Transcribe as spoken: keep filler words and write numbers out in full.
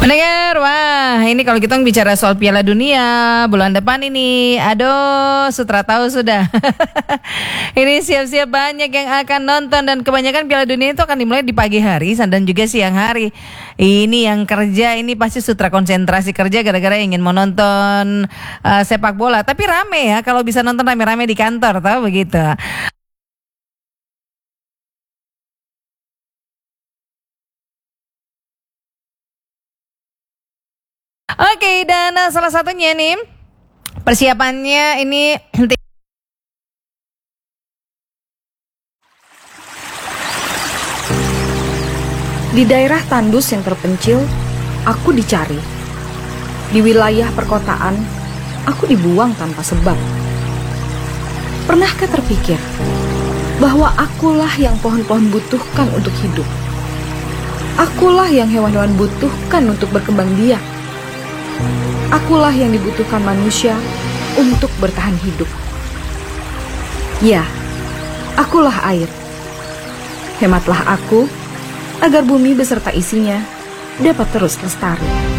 Pendengar, wah ini kalau kita bicara soal Piala Dunia bulan depan ini, aduh Sutra tahu sudah. Ini siap-siap banyak yang akan nonton dan kebanyakan Piala Dunia itu akan dimulai di pagi hari dan juga siang hari. Ini yang kerja ini pasti Sutra konsentrasi kerja gara-gara ingin menonton uh, sepak bola. Tapi rame ya kalau bisa nonton rame-rame di kantor, tahu begitu. Oke, dan uh, salah satunya nih persiapannya ini di daerah tandus yang terpencil, aku dicari. Di wilayah perkotaan, aku dibuang tanpa sebab. Pernahkah terpikir bahwa akulah yang pohon-pohon butuhkan untuk hidup? Akulah yang hewan-hewan butuhkan untuk berkembang biak. Akulah yang dibutuhkan manusia untuk bertahan hidup. Ya, akulah air. Hematlah aku agar bumi beserta isinya dapat terus lestari.